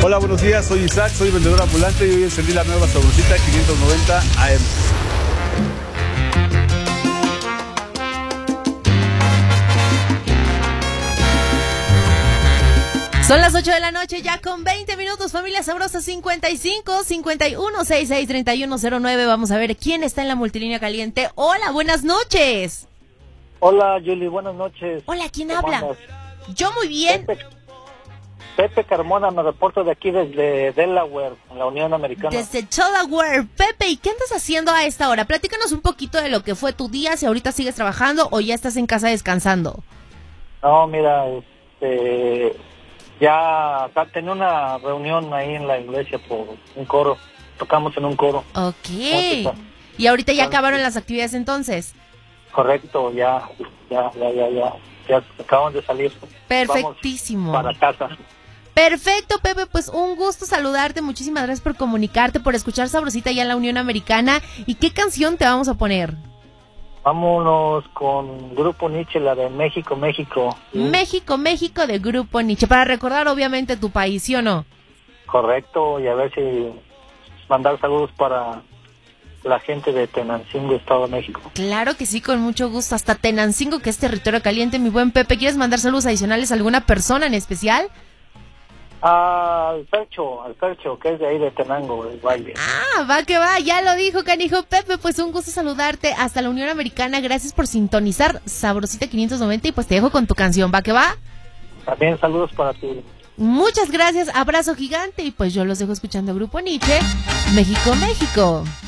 Hola, buenos días, soy Isaac, soy vendedor ambulante y hoy encendí la nueva Sabrosita 590 AM. Son las 8 de la noche, ya con 20 minutos, familia sabrosa 55 51 66 3109. Vamos a ver quién está en la multilínea caliente. Hola, buenas noches. Hola, Julie, buenas noches. Hola, ¿quién ¿Cómo habla? andas? Yo muy bien. Pepe Carmona, me reporto de aquí desde Delaware, en la Unión Americana. Desde Delaware. Pepe, ¿y qué andas haciendo a esta hora? Platícanos un poquito de lo que fue tu día, si ahorita sigues trabajando o ya estás en casa descansando. No, mira, ya tenía una reunión ahí en la iglesia por un coro. Tocamos en un coro. Ok. ¿Y ahorita ya acabaron las actividades entonces? Correcto, ya acaban de salir. Perfectísimo. Vamos para casa. Perfecto, Pepe, pues un gusto saludarte, muchísimas gracias por comunicarte, por escuchar Sabrosita ya en la Unión Americana. ¿Y qué canción te vamos a poner? Vámonos con Grupo Nietzsche, la de México, México. México, México de Grupo Nietzsche, para recordar obviamente tu país, ¿sí o no? Correcto, y a ver si mandar saludos para la gente de Tenancingo, Estado de México. Claro que sí, con mucho gusto, hasta Tenancingo, que es territorio caliente, mi buen Pepe. ¿Quieres mandar saludos adicionales a alguna persona en especial? Al Percho, que es de ahí de Tenango, el baile. Ah, va que va, ya lo dijo, canijo. Pepe, pues un gusto saludarte hasta la Unión Americana. Gracias por sintonizar Sabrosita 590 y pues te dejo con tu canción, va que va. También saludos para ti. Muchas gracias, abrazo gigante y pues yo los dejo escuchando Grupo Nietzsche, México, México.